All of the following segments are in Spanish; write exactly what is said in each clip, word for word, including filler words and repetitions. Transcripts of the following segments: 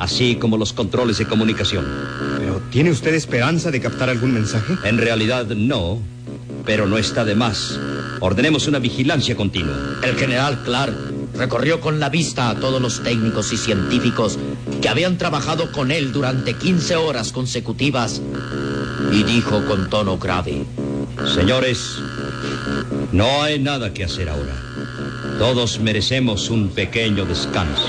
así como los controles de comunicación. ¿Pero tiene usted esperanza de captar algún mensaje? En realidad no, pero no está de más. Ordenemos una vigilancia continua. El general Clark recorrió con la vista a todos los técnicos y científicos que habían trabajado con él durante quince horas consecutivas y dijo con tono grave: Señores, no hay nada que hacer ahora. Todos merecemos un pequeño descanso.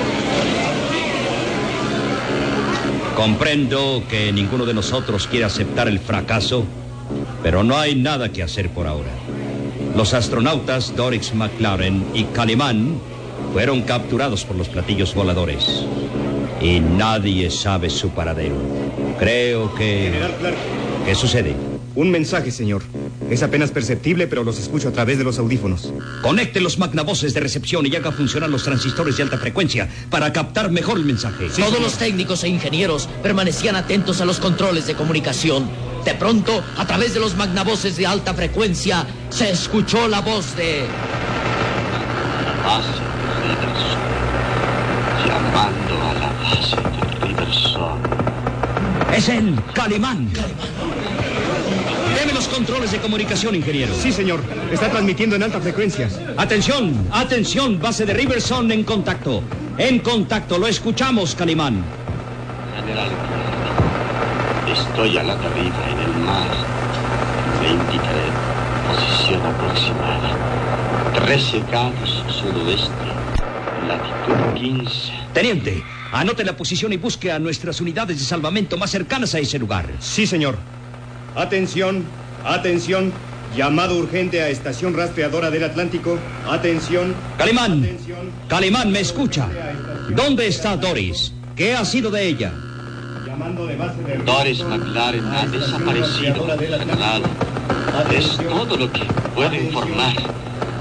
Comprendo que ninguno de nosotros quiere aceptar el fracaso, pero no hay nada que hacer por ahora. Los astronautas Doris McLaren y Calimán fueron capturados por los platillos voladores y nadie sabe su paradero. Creo que... General Clark. ¿Qué sucede? Un mensaje, señor. Es apenas perceptible, pero los escucho a través de los audífonos. Conecte los magnavoces de recepción y haga funcionar los transistores de alta frecuencia para captar mejor el mensaje. Sí, Todos señor. los técnicos e ingenieros permanecían atentos a los controles de comunicación. De pronto, a través de los magnavoces de alta frecuencia, se escuchó la voz de... La base de Riverson. Llamando a la base de Riverson. ¡Es él, Calimán! Deme los controles de comunicación, ingeniero. Sí, señor. Está transmitiendo en alta frecuencia. Atención, atención, base de Riverson en contacto. En contacto, lo escuchamos, Calimán. General, estoy a la deriva en el mar. Le indicaré posición aproximada. trece grados sudoeste, latitud quince. Teniente, anote la posición y busque a nuestras unidades de salvamento más cercanas a ese lugar. Sí, señor. Atención, atención. Llamado urgente a estación rastreadora del Atlántico. Atención. Calimán, atención. Calimán, ¿me escucha? ¿Dónde está Doris? ¿Qué ha sido de ella? Llamando de base de... Doris McLaren ha desaparecido, general. Es todo lo que puedo informar.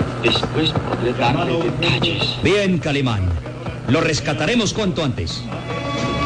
Después podré darle detalles. Bien, Calimán. Lo rescataremos cuanto antes.